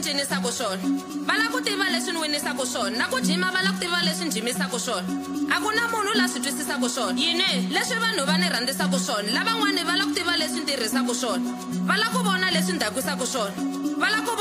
leswi cinisaka swona va la ku tiva leswi ni winisaka swona na ku jima va la ku tiva leswi ni jimisaka swona a ku na munhu la swi twisisaka swona yini leswi vanhu va ni rhandzisaka swona lavan'wani va la ku tiva leswi ni tirhisaka swona va la ku vona leswi ni dakwisaka swona va la ku